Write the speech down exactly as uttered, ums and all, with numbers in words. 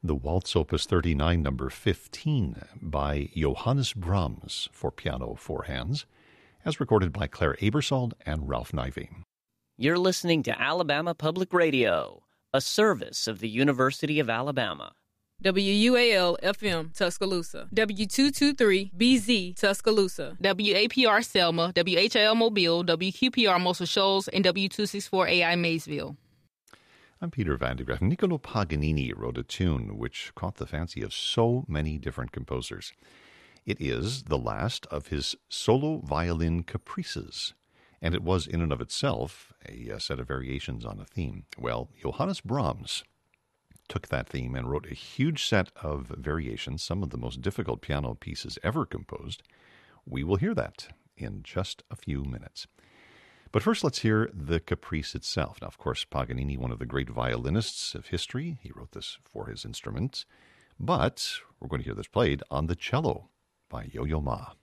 The Waltz Opus thirty-nine, number fifteen, by Johannes Brahms for piano, four hands, as recorded by Claire Aebersold and Ralph Nivey. You're listening to Alabama Public Radio, a service of the University of Alabama. W U A L F M Tuscaloosa, W two twenty-three B Z Tuscaloosa, W A P R Selma, W H L Mobile, W Q P R Muscle Shoals, and W two sixty-four A I Maysville. I'm Peter Van de Graaff. Niccolo Paganini wrote a tune which caught the fancy of so many different composers. It is the last of his solo violin caprices, and it was in and of itself a, a set of variations on a theme. Well, Johannes Brahms took that theme and wrote a huge set of variations, some of the most difficult piano pieces ever composed. We will hear that in just a few minutes. But first, let's hear the caprice itself. Now, of course, Paganini, one of the great violinists of history, he wrote this for his instrument. But we're going to hear this played on the cello by Yo-Yo Ma.